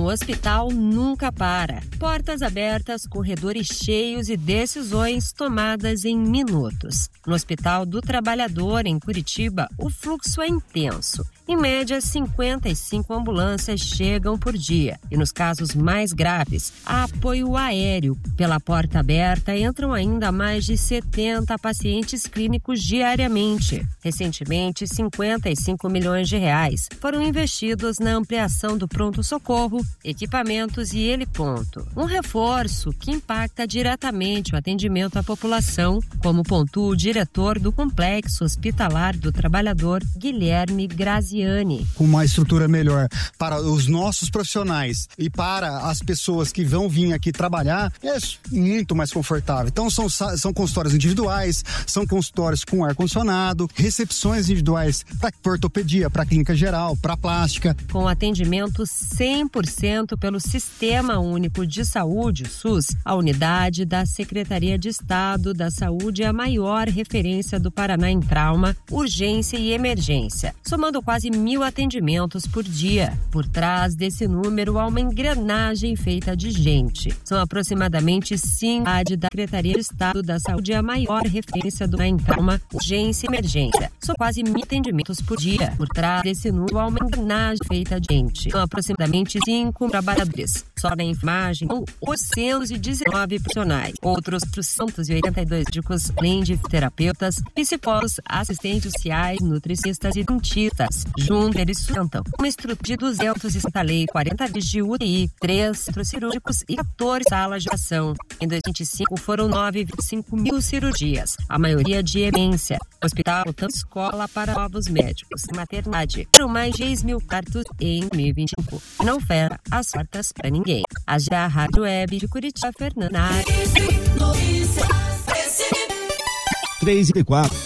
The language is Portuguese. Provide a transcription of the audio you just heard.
no hospital nunca para. Portas abertas, corredores cheios e decisões tomadas em minutos. No Hospital do Trabalhador, em Curitiba, o fluxo é intenso. Em média, 55 ambulâncias chegam por dia. E nos casos mais graves, há apoio aéreo. Pela porta aberta, entram ainda mais de 70 pacientes clínicos diariamente. Recentemente, 55 milhões de reais foram investidos na ampliação do pronto-socorro, equipamentos e heliponto. Um reforço que impacta diretamente o atendimento à população, como pontua o diretor do Complexo Hospitalar do Trabalhador, Guilherme Graziani. Com uma estrutura melhor para os nossos profissionais e para as pessoas que vão vir aqui trabalhar, é muito mais confortável. Então são consultórios individuais, são consultórios com ar-condicionado, recepções individuais para ortopedia, para clínica geral, para plástica. Com atendimento 100% pelo Sistema Único de Saúde, o SUS, a unidade da Secretaria de Estado da Saúde é a maior referência do Paraná em trauma, urgência e emergência, somando quase 1.000 atendimentos por dia. Por trás desse número há uma engrenagem feita de gente. São aproximadamente 5 da Secretaria de Estado da Saúde é a maior referência do em trauma, urgência e emergência. São quase 1.000 atendimentos por dia. Por trás desse número há uma engrenagem feita de gente. São aproximadamente 5 trabalhadores. Só na enfermagem são 819 profissionais. Outros 382 médicos, além de terapeutas, psicólogos, assistentes sociais, nutricionistas e dentistas. Juntos, eles sustentam uma estrutura de 260 leitos, 40 leitos de UTI, 3 centros cirúrgicos e 14 salas de ação. Em 2025, foram 9,5 mil cirurgias, a maioria de emergência. Hospital, tanto escola para novos médicos, maternidade. Foram mais de 6 mil partos em 2025. Não fecha as portas para ninguém. A Rádio Web de Curitiba, Fernanda. 3 e 4.